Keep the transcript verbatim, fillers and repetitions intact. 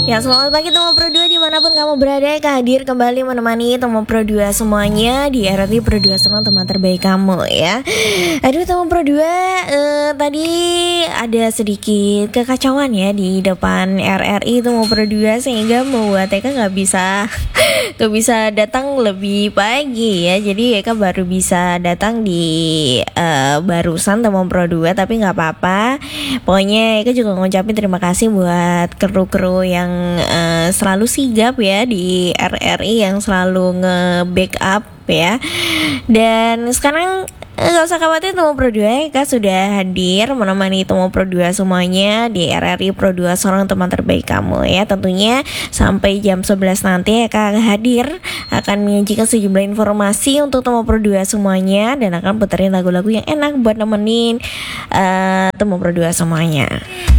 Ya, selamat pagi Temu Pro dua dimanapun kamu berada. Eka hadir kembali menemani Temu Pro dua semuanya di R R I Pro dua Serang, teman terbaik kamu ya. Aduh Temu Pro dua, eh, tadi ada sedikit kekacauan ya di depan R R I Temu Pro dua, sehingga membuat Eka gak bisa gak bisa datang lebih pagi ya. Jadi Eka baru bisa datang di uh, barusan Temu Pro dua, tapi gak apa-apa. Pokoknya Eka juga ngucapin terima kasih buat kru-kru yang uh, selalu sigap ya di R R I, yang selalu nge-backup ya. Dan sekarang gak usah khawatir, Temu Pro dua Eka sudah hadir menemani Temu Pro dua semuanya di R R I Pro dua Sorong, teman terbaik kamu ya. Tentunya sampai jam sebelas nanti Eka hadir, akan menyajikan sejumlah informasi untuk Temu Pro dua semuanya, dan akan puterin lagu-lagu yang enak buat nemenin uh, Temu Pro dua semuanya.